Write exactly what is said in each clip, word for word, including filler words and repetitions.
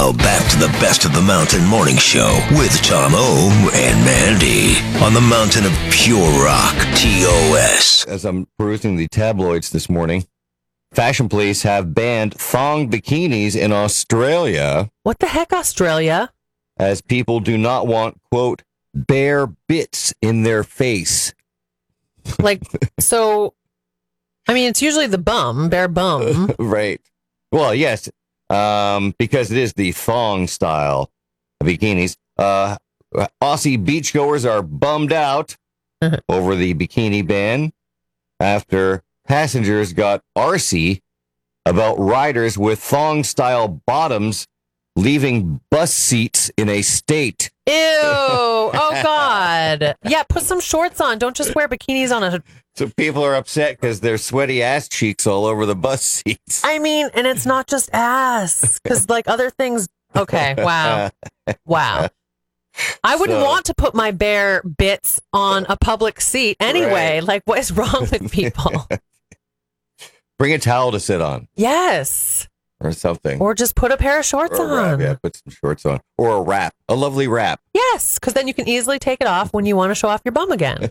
Now back to the Best of the Mountain Morning Show with Tom O and Mandy on the Mountain of Pure Rock, T O S. As I'm perusing the tabloids this morning, fashion police have banned thong bikinis in Australia. What the heck, Australia? As people do not want, quote, bare bits in their face. Like, so, I mean, it's usually the bum, bare bum. Right. Well, yes, um, because it is the thong style of bikinis. Uh, Aussie beachgoers are bummed out over the bikini ban after passengers got arsey about riders with thong-style bottoms leaving bus seats in a state. Ew. Oh, God. Yeah, put some shorts on. Don't just wear bikinis on a... So people are upset because there's sweaty ass cheeks all over the bus seats. I mean, and it's not just ass, because, like, other things... Okay, wow. Wow. I wouldn't So- want to put my bare bits on a public seat anyway. Right. Like, what is wrong with people? Bring a towel to sit on Yes. or something. Or just put a pair of shorts Or a wrap, on. yeah, put some shorts on. Or a wrap. A lovely wrap. Yes, because then you can easily take it off when you want to show off your bum again.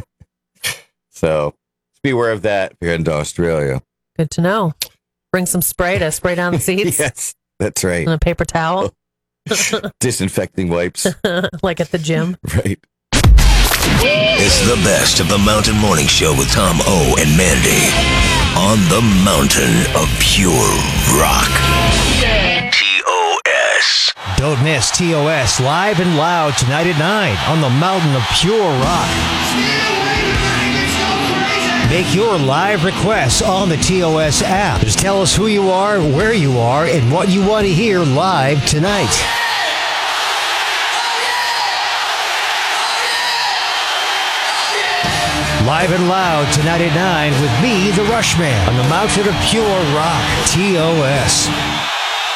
So just be aware of that if you're heading to Australia. Good to know. Bring some spray to spray down the seats Yes, that's right. and a paper towel, Disinfecting wipes. like at the gym. Right. It's the Best of the Mountain Morning Show with Tom O and Mandy on the Mountain of Pure Rock, T O S. Don't miss T O S live and loud tonight at nine on the Mountain of Pure Rock. Make your live requests on the T O S app. Just tell us who you are, where you are, and what you want to hear live tonight. Live and loud tonight at nine with me, the Rushman, on the Mountain of Pure Rock, T O S.